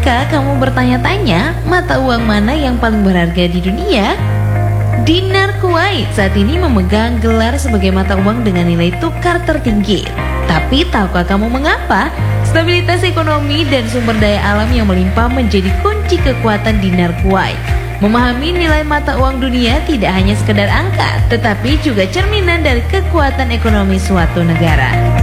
Pernahkah kamu bertanya-tanya mata uang mana yang paling berharga di dunia? Dinar Kuwait saat ini memegang gelar sebagai mata uang dengan nilai tukar tertinggi. Tapi tahukah kamu mengapa? Stabilitas ekonomi dan sumber daya alam yang melimpah menjadi kunci kekuatan dinar Kuwait. Memahami nilai mata uang dunia tidak hanya sekedar angka, tetapi juga cerminan dari kekuatan ekonomi suatu negara.